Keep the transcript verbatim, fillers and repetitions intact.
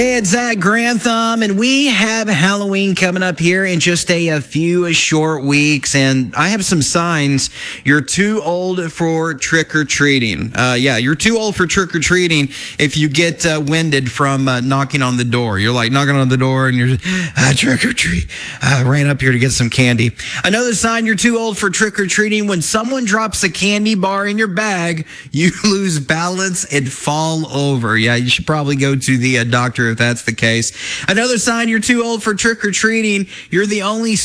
Hey, it's Zach Grantham, and we have Halloween coming up here in just a, a few short weeks. And I have some signs you're too old for trick-or-treating. Uh, yeah, you're too old for trick-or-treating if you get uh, winded from uh, knocking on the door. You're like knocking on the door, and you're ah, trick-or-treat. I ran up here to get some candy. Another sign you're too old for trick-or-treating: when someone drops a candy bar in your bag, you lose balance and fall over. Yeah, you should probably go to the uh, doctor if that's the case. Another sign you're too old for trick-or-treating: you're the only